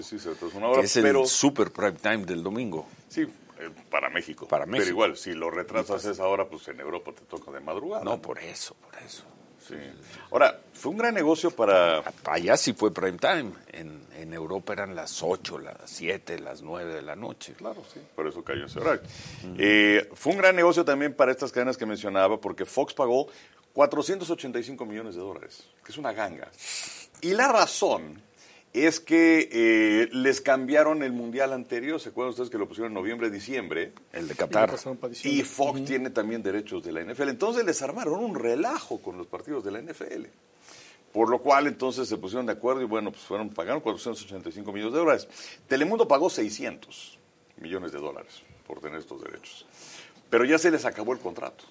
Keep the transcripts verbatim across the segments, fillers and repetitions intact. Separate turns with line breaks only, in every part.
Sí, se retrasó una hora,
que es el
pero
super prime time del domingo.
Sí, eh, para México.
Para México.
Pero igual, si lo retrasas a esa hora, pues en Europa te toca de madrugada.
No, por eso, por eso.
Sí. Ahora, fue un gran negocio para...
Allá sí fue prime time. En, en Europa eran las ocho, las siete, las nueve de la noche.
Claro, sí, por eso cayó ese horario. Uh-huh. Eh, fue un gran negocio también para estas cadenas que mencionaba, porque Fox pagó cuatrocientos ochenta y cinco millones de dólares, que es una ganga. Y la razón es que eh, les cambiaron el mundial anterior, ¿se acuerdan ustedes que lo pusieron en noviembre, diciembre?
El de Qatar.
Y, y Fox uh-huh. tiene también derechos de la N F L. Entonces les armaron un relajo con los partidos de la N F L. Por lo cual entonces se pusieron de acuerdo y bueno, pues fueron pagaron cuatrocientos ochenta y cinco millones de dólares. Telemundo pagó seiscientos millones de dólares por tener estos derechos. Pero ya se les acabó el contrato.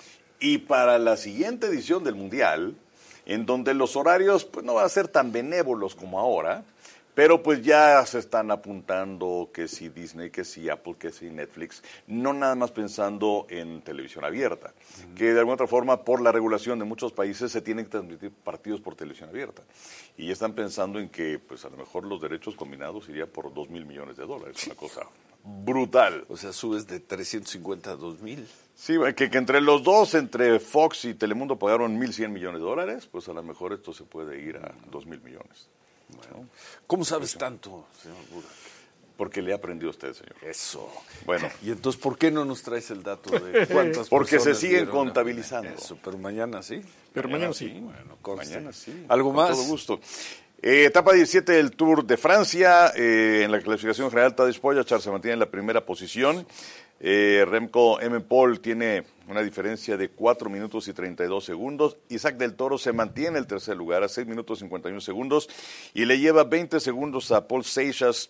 Y para la siguiente edición del mundial, en donde los horarios pues no van a ser tan benévolos como ahora, pero pues ya se están apuntando que si Disney, que si Apple, que si Netflix, no nada más pensando en televisión abierta, uh-huh. que de alguna otra forma por la regulación de muchos países se tienen que transmitir partidos por televisión abierta. Y ya están pensando en que pues a lo mejor los derechos combinados iría por dos mil millones de dólares, una cosa brutal.
O sea, subes de trescientos cincuenta a dos mil.
Sí, que, que entre los dos, entre Fox y Telemundo pagaron mil cien millones de dólares, pues a lo mejor esto se puede ir a dos mil millones.
Bueno, ¿cómo sabes sí. tanto, señor Burak?
Porque le ha aprendido a usted, señor.
Eso.
Bueno.
Y entonces, ¿por qué no nos traes el dato de cuántas
Porque
personas
se siguen contabilizando.
Eso, pero mañana sí.
Pero mañana, mañana sí.
sí. Bueno, conste.
Mañana sí.
¿Algo
Con
más?
todo gusto. Eh, etapa diecisiete del Tour de Francia. Eh, en la clasificación general, Tadej Pogačar se mantiene en la primera posición. Eh, Remco Evenepoel tiene una diferencia de cuatro minutos y treinta y dos segundos. Isaac del Toro se mantiene en el tercer lugar a seis minutos cincuenta y uno segundos y le lleva veinte segundos a Paul Seixas,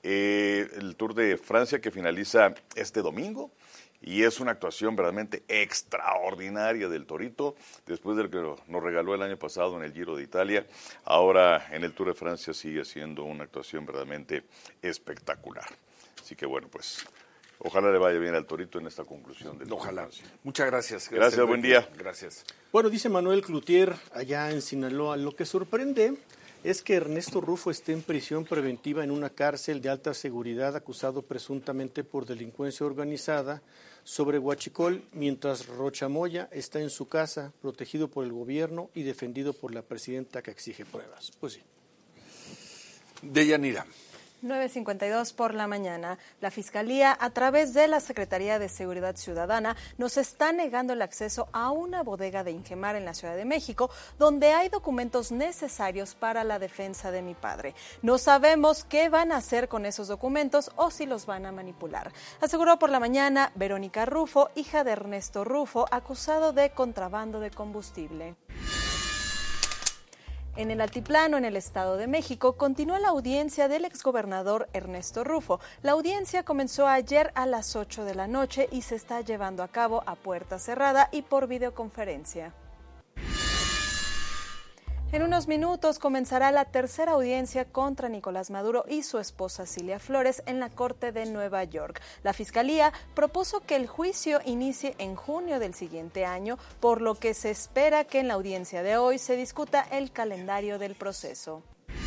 eh, el Tour de Francia que finaliza este domingo. Y es una actuación verdaderamente extraordinaria del Torito, después del que nos regaló el año pasado en el Giro de Italia. Ahora en el Tour de Francia sigue siendo una actuación verdaderamente espectacular. Así que bueno, pues ojalá le vaya bien al Torito en esta conclusión del
Ojalá.
Tour de Francia.
Muchas gracias.
Gracias, gracias buen día.
Gracias.
Bueno, dice Manuel Cloutier, allá en Sinaloa, lo que sorprende es que Ernesto Rufo esté en prisión preventiva en una cárcel de alta seguridad acusado presuntamente por delincuencia organizada sobre Huachicol, mientras Rocha Moya está en su casa, protegido por el gobierno y defendido por la presidenta que exige pruebas. Pues sí.
Deyanira.
nueve cincuenta y dos por la mañana. La Fiscalía, a través de la Secretaría de Seguridad Ciudadana, nos está negando el acceso a una bodega de Ingemar en la Ciudad de México, donde hay documentos necesarios para la defensa de mi padre. No sabemos qué van a hacer con esos documentos o si los van a manipular. Aseguró por la mañana Verónica Rufo, hija de Ernesto Rufo, acusado de contrabando de combustible. En el Altiplano, en el Estado de México, continúa la audiencia del exgobernador Ernesto Rufo. La audiencia comenzó ayer a las ocho de la noche y se está llevando a cabo a puerta cerrada y por videoconferencia. En unos minutos comenzará la tercera audiencia contra Nicolás Maduro y su esposa Cilia Flores en la Corte de Nueva York. La Fiscalía propuso que el juicio inicie en junio del siguiente año, por lo que se espera que en la audiencia de hoy se discuta el calendario del proceso.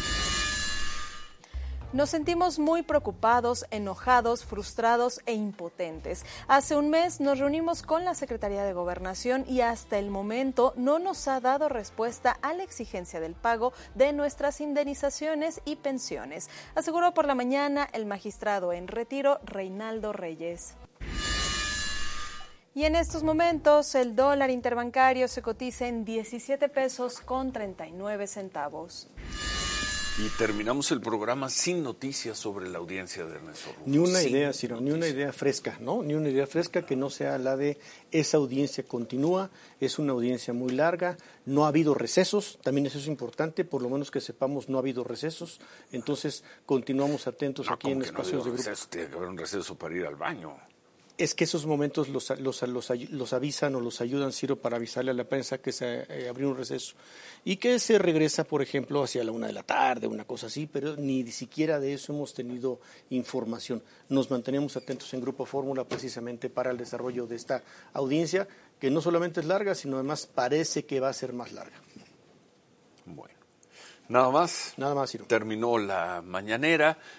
Nos sentimos muy preocupados, enojados, frustrados e impotentes. Hace un mes nos reunimos con la Secretaría de Gobernación y hasta el momento no nos ha dado respuesta a la exigencia del pago de nuestras indemnizaciones y pensiones, aseguró por la mañana el magistrado en retiro Reinaldo Reyes. Y en estos momentos el dólar interbancario se cotiza en diecisiete pesos con treinta y nueve centavos.
Y terminamos el programa sin noticias sobre la audiencia de Ernesto Rufo.
Ni una
sin
idea, Ciro, ni una idea fresca, ¿no? Ni una idea fresca que no sea la de esa audiencia continúa, es una audiencia muy larga, no ha habido recesos, también eso es importante, por lo menos que sepamos no ha habido recesos, entonces continuamos atentos
no,
aquí en espacios
no
de grupo.
Receso, tiene que haber un receso para ir al baño.
Es que esos momentos los, los, los, los avisan o los ayudan, Ciro, para avisarle a la prensa que se eh, abrió un receso y que se regresa, por ejemplo, hacia la una de la tarde, una cosa así, pero ni siquiera de eso hemos tenido información. Nos mantenemos atentos en Grupo Fórmula precisamente para el desarrollo de esta audiencia, que no solamente es larga, sino además parece que va a ser más larga.
Bueno. Nada más.
Nada más, Ciro.
Terminó la mañanera.